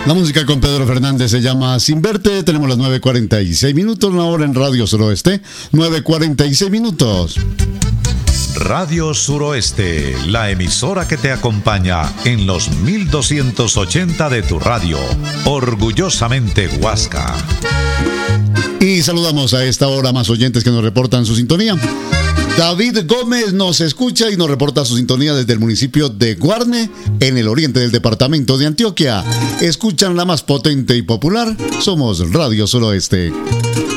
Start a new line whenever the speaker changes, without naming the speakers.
La música con Pedro Fernández se llama Sin Verte. Tenemos las 9:46 minutos, una hora en Radio Suroeste. 9:46 minutos.
Radio Suroeste, la emisora que te acompaña en los 1280 de tu radio. Orgullosamente Huasca.
Y saludamos a esta hora más oyentes que nos reportan su sintonía. David Gómez nos escucha y nos reporta su sintonía desde el municipio de Guarne, en el oriente del departamento de Antioquia. Escuchan la más potente y popular. Somos Radio Suroeste.